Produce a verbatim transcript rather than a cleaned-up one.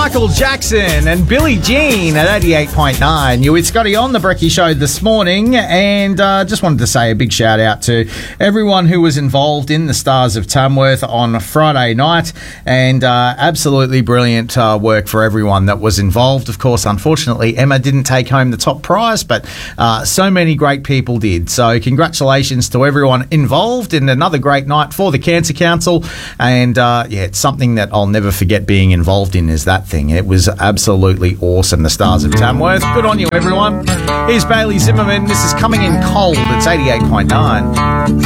Michael Jackson and Billie Jean at eighty-eight point nine. You with Scotty on the Brekkie Show this morning, and uh, just wanted to say a big shout out to everyone who was involved in the Stars of Tamworth on Friday night, and uh, absolutely brilliant uh, work for everyone that was involved. Of course, unfortunately, Emma didn't take home the top prize, but uh, so many great people did. So congratulations to everyone involved in another great night for the Cancer Council, and uh, yeah, it's something that I'll never forget being involved in, is that thing. It was absolutely awesome, the Stars of Tamworth. Good on you, everyone. Here's Bailey Zimmerman. This is Coming in Cold. It's eighty-eight point nine.